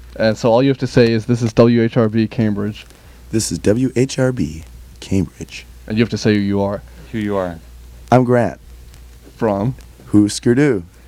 And so all you have to say is, this is WHRB Cambridge. This is WHRB Cambridge. And you have to say who you are. Who you are. I'm Grant. From. Husker Du.